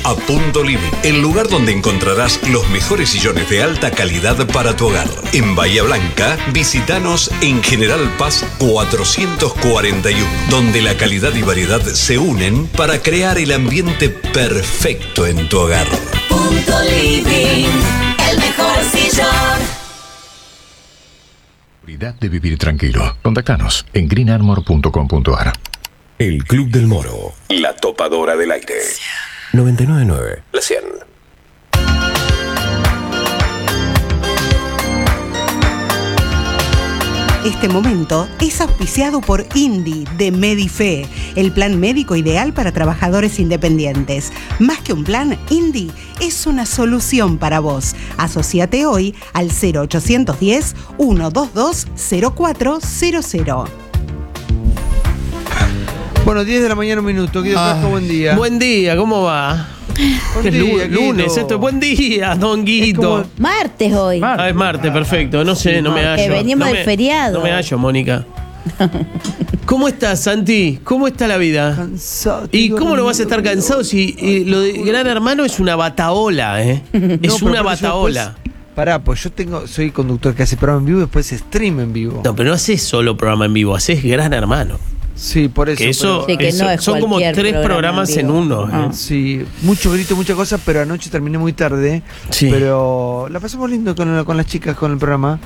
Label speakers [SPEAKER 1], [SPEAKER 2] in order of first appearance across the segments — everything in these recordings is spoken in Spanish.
[SPEAKER 1] a Punto Living, el lugar donde encontrarás los mejores sillones de alta calidad para tu hogar. En Bahía Blanca, visítanos en General Paz 441, donde la calidad y variedad se unen para crear el ambiente perfecto en tu hogar.
[SPEAKER 2] Punto Living, el mejor sillón.
[SPEAKER 3] De vivir tranquilo. Contactanos en greenarmor.com.ar.
[SPEAKER 1] El Club del Moro, la topadora del aire. 99.9, la 100.
[SPEAKER 4] Este momento es auspiciado por INDI de Medife, el plan médico ideal para trabajadores independientes. Más que un plan, INDI es una solución para vos. Asociate hoy al 0810-122-0400.
[SPEAKER 5] Bueno, 10 de la mañana, un minuto. Guido Casco, buen día.
[SPEAKER 6] Buen día, ¿cómo va?
[SPEAKER 5] Buen día,
[SPEAKER 6] lunes,
[SPEAKER 5] Guido.
[SPEAKER 6] esto es buen día, Don Guito.
[SPEAKER 7] Martes hoy.
[SPEAKER 6] Es martes, perfecto. No sé, no me hallo.
[SPEAKER 7] Que venimos del feriado.
[SPEAKER 6] No me hallo, Mónica. ¿Cómo estás, Santi? ¿Cómo está la vida?
[SPEAKER 5] Cansado.
[SPEAKER 6] ¿Y cómo no vas a estar cansado si lo de Gran Hermano es una bataola, Es una bataola.
[SPEAKER 5] Pará, pues soy conductor que hace programa en vivo y después stream en vivo.
[SPEAKER 6] No, pero no haces solo programa en vivo, haces Gran Hermano.
[SPEAKER 5] Sí, por eso.
[SPEAKER 6] Que eso,
[SPEAKER 7] Sí, que no es
[SPEAKER 6] son como
[SPEAKER 7] cualquier
[SPEAKER 6] 3 programas en uno.
[SPEAKER 5] Sí, mucho grito, mucha cosa, pero anoche terminé muy tarde.
[SPEAKER 6] Sí.
[SPEAKER 5] Pero la pasamos lindo con las chicas, con el programa.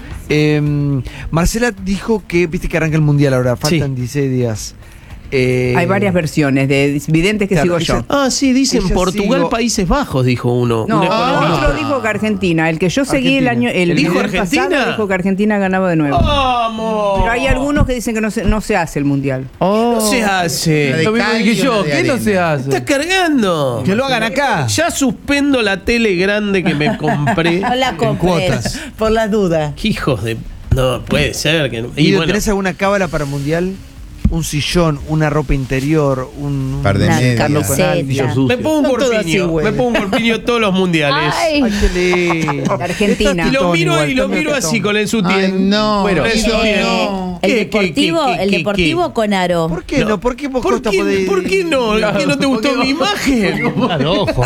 [SPEAKER 5] Marcela dijo que, viste que arranca el mundial ahora, faltan 16 días.
[SPEAKER 8] Hay varias versiones de videntes que
[SPEAKER 5] claro,
[SPEAKER 8] sigo yo.
[SPEAKER 6] Sí, dicen
[SPEAKER 5] ella
[SPEAKER 6] Portugal, Países Bajos, dijo uno.
[SPEAKER 8] No,
[SPEAKER 6] Un economista.
[SPEAKER 8] otro dijo que Argentina. El que yo seguí
[SPEAKER 5] Argentina.
[SPEAKER 8] el
[SPEAKER 6] ¿Dijo
[SPEAKER 8] video
[SPEAKER 6] Argentina?
[SPEAKER 8] pasado dijo que Argentina ganaba de nuevo.
[SPEAKER 6] ¡Vamos!
[SPEAKER 8] Pero hay algunos que dicen que no se hace el mundial.
[SPEAKER 6] No se hace.
[SPEAKER 5] Lo mismo dije yo, ¿qué no se hace?
[SPEAKER 6] Estás cargando.
[SPEAKER 5] Que lo hagan acá.
[SPEAKER 6] Ya suspendo la tele grande que me compré.
[SPEAKER 7] No la compres.
[SPEAKER 8] Por las dudas.
[SPEAKER 6] Hijos de... No, puede ser que no.
[SPEAKER 5] ¿Y
[SPEAKER 6] bueno,
[SPEAKER 5] tenés alguna cábala para mundial? Un sillón, una ropa interior, un
[SPEAKER 9] Par de
[SPEAKER 7] Una
[SPEAKER 9] medias.
[SPEAKER 7] camiseta.
[SPEAKER 6] me pongo un
[SPEAKER 8] Son todas
[SPEAKER 6] corpiño.
[SPEAKER 8] iguales.
[SPEAKER 6] Me pongo un corpiño todos los mundiales.
[SPEAKER 7] Ay,
[SPEAKER 5] Ay, qué lindo.
[SPEAKER 8] Argentina.
[SPEAKER 6] Y lo
[SPEAKER 5] Todo
[SPEAKER 6] miro
[SPEAKER 5] igual,
[SPEAKER 6] y lo
[SPEAKER 5] todo
[SPEAKER 6] miro
[SPEAKER 5] cartón.
[SPEAKER 6] así con el
[SPEAKER 9] Ay,
[SPEAKER 6] sutién.
[SPEAKER 9] no.
[SPEAKER 6] Bueno,
[SPEAKER 9] Guido,
[SPEAKER 6] eso bien.
[SPEAKER 9] no.
[SPEAKER 7] el
[SPEAKER 6] ¿Qué,
[SPEAKER 7] deportivo,
[SPEAKER 6] qué,
[SPEAKER 7] el
[SPEAKER 6] qué,
[SPEAKER 7] deportivo
[SPEAKER 6] qué?
[SPEAKER 7] con aro.
[SPEAKER 5] ¿Por qué no? ¿Por qué vos
[SPEAKER 6] ¿Por
[SPEAKER 5] Costa
[SPEAKER 6] qué,
[SPEAKER 5] podés-
[SPEAKER 6] ¿Por qué no? ¿Qué no te gustó mi imagen?
[SPEAKER 9] Ojo,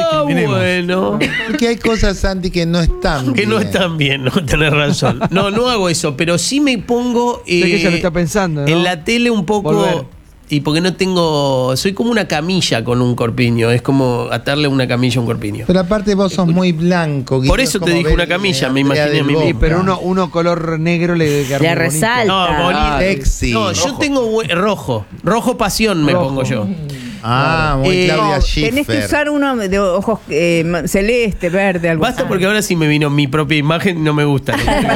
[SPEAKER 6] Bueno.
[SPEAKER 9] Porque hay cosas, Santi, que no están
[SPEAKER 6] Que no
[SPEAKER 9] bien.
[SPEAKER 6] están bien, no tenés razón. No hago eso, pero sí me pongo
[SPEAKER 5] Sé que ella lo está pensando, ¿no?
[SPEAKER 6] en la tele un poco.
[SPEAKER 5] Volver.
[SPEAKER 6] Y porque no tengo. Soy como una camilla con un corpiño. Es como atarle una camilla a un corpiño.
[SPEAKER 9] Pero aparte vos sos muy blanco. Guido,
[SPEAKER 6] Por eso
[SPEAKER 9] es
[SPEAKER 6] te
[SPEAKER 9] como
[SPEAKER 6] dije
[SPEAKER 9] ver
[SPEAKER 6] una camilla, me
[SPEAKER 9] Andrea
[SPEAKER 6] imaginé a mí
[SPEAKER 9] del
[SPEAKER 6] mismo.
[SPEAKER 5] Sí,
[SPEAKER 9] Boca.
[SPEAKER 5] pero uno color negro le queda
[SPEAKER 7] Le
[SPEAKER 5] muy bonito.
[SPEAKER 7] resalta.
[SPEAKER 6] No, bonito.
[SPEAKER 9] Sexy.
[SPEAKER 6] No, yo tengo rojo. Rojo pasión me
[SPEAKER 5] Rojo.
[SPEAKER 6] pongo yo.
[SPEAKER 9] Ah, muy Claudia
[SPEAKER 8] No,
[SPEAKER 9] Schiffer.
[SPEAKER 8] tenés que usar uno de ojos celeste, verde, algo
[SPEAKER 6] Basta
[SPEAKER 8] así.
[SPEAKER 6] porque ahora sí me vino mi propia imagen y no me gusta.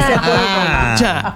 [SPEAKER 6] Ya,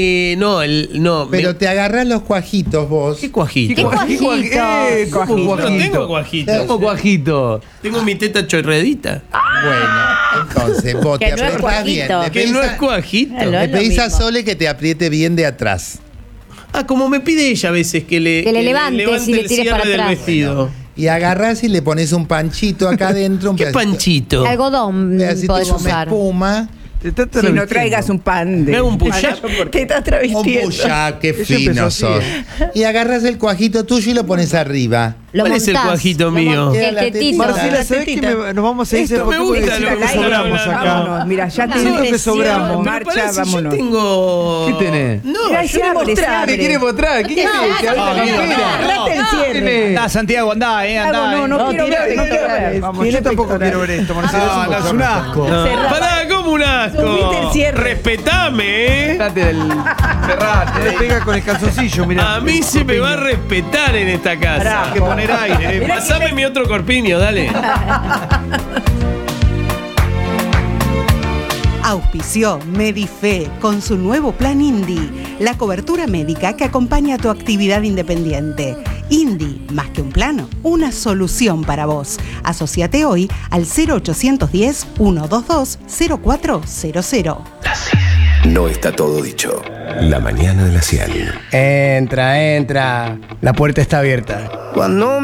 [SPEAKER 6] no.
[SPEAKER 9] Pero te agarrás los cuajitos vos.
[SPEAKER 6] ¿Qué cuajito?
[SPEAKER 7] ¿Qué cuajito?
[SPEAKER 5] ¿Cómo
[SPEAKER 6] Yo no tengo cuajito.
[SPEAKER 5] ¿Cómo cuajito?
[SPEAKER 6] Tengo mi teta chorredita.
[SPEAKER 9] Bueno, entonces vos
[SPEAKER 7] Que
[SPEAKER 9] te
[SPEAKER 7] no es
[SPEAKER 9] apretás bien.
[SPEAKER 7] cuajito.
[SPEAKER 9] Le
[SPEAKER 6] Que
[SPEAKER 9] pedís
[SPEAKER 6] no
[SPEAKER 9] a-
[SPEAKER 6] es cuajito.
[SPEAKER 7] Claro.
[SPEAKER 9] le
[SPEAKER 7] es lo
[SPEAKER 9] pedís a
[SPEAKER 7] mismo.
[SPEAKER 9] Sole que te apriete bien de atrás.
[SPEAKER 6] Como me pide ella a veces que le
[SPEAKER 7] levantes y le
[SPEAKER 6] el
[SPEAKER 7] tires
[SPEAKER 6] cierre
[SPEAKER 7] para
[SPEAKER 6] del
[SPEAKER 7] atrás.
[SPEAKER 6] vestido.
[SPEAKER 9] Y agarrás y le pones un panchito acá adentro. Un
[SPEAKER 6] ¿Qué
[SPEAKER 9] pedacito-
[SPEAKER 6] panchito?
[SPEAKER 7] Algodón
[SPEAKER 9] Un pedacito
[SPEAKER 7] podés
[SPEAKER 9] como
[SPEAKER 7] usar.
[SPEAKER 9] espuma.
[SPEAKER 5] Te estás
[SPEAKER 8] Si
[SPEAKER 5] travestiendo.
[SPEAKER 8] no traigas un pan de.
[SPEAKER 6] Me hago un push-up.
[SPEAKER 8] Te estás
[SPEAKER 9] Un
[SPEAKER 8] travestiendo.
[SPEAKER 9] push-up, qué
[SPEAKER 5] Ella empezó
[SPEAKER 9] fino
[SPEAKER 5] así,
[SPEAKER 9] sos. Y agarras el cuajito tuyo y lo pones arriba.
[SPEAKER 7] Lo
[SPEAKER 6] ¿Cuál es el
[SPEAKER 7] montás.
[SPEAKER 6] cuajito
[SPEAKER 7] Lo
[SPEAKER 6] mío?
[SPEAKER 7] montás.
[SPEAKER 9] Queda
[SPEAKER 7] El
[SPEAKER 9] la
[SPEAKER 7] tetito.
[SPEAKER 9] tetita.
[SPEAKER 5] Marcela, ¿sabés que nos vamos a ir?
[SPEAKER 8] Esto
[SPEAKER 6] me gusta
[SPEAKER 5] Porque
[SPEAKER 6] lo
[SPEAKER 5] siento
[SPEAKER 6] que
[SPEAKER 5] que
[SPEAKER 6] están
[SPEAKER 5] sobramos
[SPEAKER 6] hablando.
[SPEAKER 5] acá.
[SPEAKER 8] Vámonos, mira, ya te
[SPEAKER 5] Siento que sobramos.
[SPEAKER 6] Pero
[SPEAKER 8] Marcha,
[SPEAKER 6] pará, si
[SPEAKER 8] vámonos.
[SPEAKER 6] yo tengo...
[SPEAKER 5] ¿Qué tenés?
[SPEAKER 6] No,
[SPEAKER 8] Mira,
[SPEAKER 6] yo
[SPEAKER 8] se
[SPEAKER 6] no
[SPEAKER 8] abre, se abre.
[SPEAKER 5] ¿Qué quiere mostrar? ¿Qué quiere? ¿Que abra la campera?
[SPEAKER 8] Agarrate el cierre.
[SPEAKER 5] Andá,
[SPEAKER 10] Santiago, andá, andá.
[SPEAKER 8] No quiero ver, no quiero ver.
[SPEAKER 5] Vamos,
[SPEAKER 8] Tiene
[SPEAKER 5] yo tampoco
[SPEAKER 8] pectorales.
[SPEAKER 5] quiero ver esto, Marcela.
[SPEAKER 10] No, es un asco.
[SPEAKER 6] No.
[SPEAKER 8] Cerrá.
[SPEAKER 6] Pará, como un asco.
[SPEAKER 8] Subite el cierre.
[SPEAKER 6] Respetame,
[SPEAKER 5] Cerrate. Le pega con el calzoncillo, mirá.
[SPEAKER 6] A mí se me va a respetar en esta casa.
[SPEAKER 10] Hay que poner aire.
[SPEAKER 8] Mirá
[SPEAKER 6] Pasame mi otro corpiño, dale.
[SPEAKER 4] Auspició Medife con su nuevo plan INDI, la cobertura médica que acompaña a tu actividad independiente. INDI, más que un plano, una solución para vos. Asociate hoy al 0810-122-0400.
[SPEAKER 1] No está todo dicho. La mañana de la 100.
[SPEAKER 10] Entra. La puerta está abierta.
[SPEAKER 11] Cuando